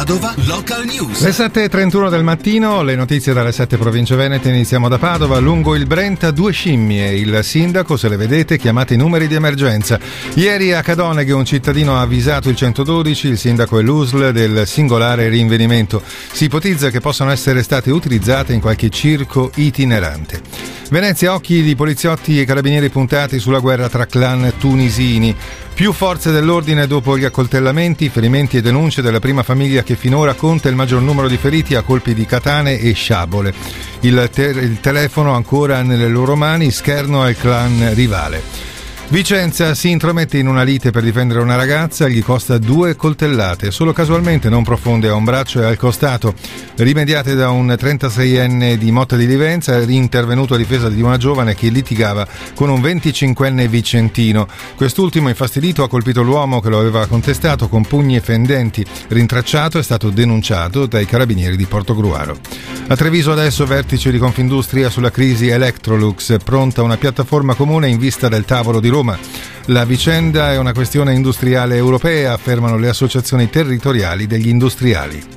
Padova Local News. Le 7:31 del mattino, le notizie dalle 7 province venete. Iniziamo da Padova. Lungo il Brenta 2 scimmie. Il sindaco, se le vedete, chiamate i numeri di emergenza. Ieri a Cadoneghe un cittadino ha avvisato il 112, il sindaco e l'USL del singolare rinvenimento. Si ipotizza che possano essere state utilizzate in qualche circo itinerante. Venezia, occhi di poliziotti e carabinieri puntati sulla guerra tra clan tunisini. Più forze dell'ordine dopo gli accoltellamenti, ferimenti e denunce della prima famiglia che finora conta il maggior numero di feriti a colpi di katane e sciabole. Il telefono ancora nelle loro mani, scherno al clan rivale. Vicenza si intromette in una lite per difendere una ragazza, gli costa 2 coltellate, solo casualmente non profonde a un braccio e al costato, rimediate da un 36enne di Motta di Livenza, intervenuto a difesa di una giovane che litigava con un 25enne vicentino. Quest'ultimo, infastidito, ha colpito l'uomo che lo aveva contestato con pugni e fendenti. Rintracciato, è stato denunciato dai carabinieri di Portogruaro. A Treviso adesso vertice di Confindustria sulla crisi Electrolux, pronta una piattaforma comune in vista del tavolo di Roma. La vicenda è una questione industriale europea, affermano le associazioni territoriali degli industriali.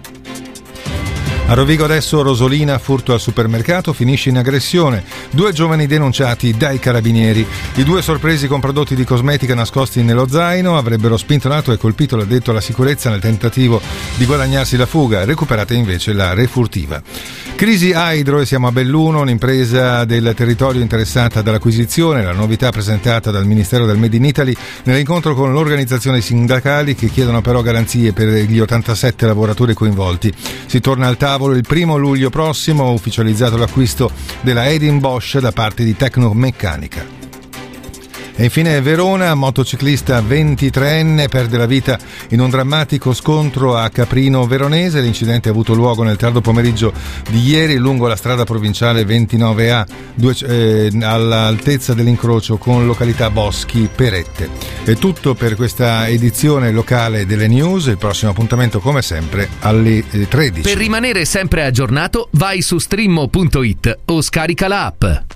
A Rovigo adesso Rosolina, furto al supermercato, finisce in aggressione. 2 giovani denunciati dai carabinieri. I 2 sorpresi con prodotti di cosmetica nascosti nello zaino avrebbero spintonato e colpito l'addetto alla sicurezza nel tentativo di guadagnarsi la fuga, recuperata invece la refurtiva. Crisi Hydro e siamo a Belluno, un'impresa del territorio interessata dall'acquisizione, la novità presentata dal Ministero del Made in Italy nell'incontro con l'organizzazione sindacali che chiedono però garanzie per gli 87 lavoratori coinvolti. Si torna al tavolo il 1 luglio prossimo, ufficializzato l'acquisto della Edin Bosch da parte di Tecnomeccanica. E infine Verona, motociclista 23enne perde la vita in un drammatico scontro a Caprino Veronese. L'incidente ha avuto luogo nel tardo pomeriggio di ieri lungo la strada provinciale 29A, all'altezza dell'incrocio con località Boschi Perette. È tutto per questa edizione locale delle news. Il prossimo appuntamento come sempre alle 13. Per rimanere sempre aggiornato vai su streammo.it o scarica la app.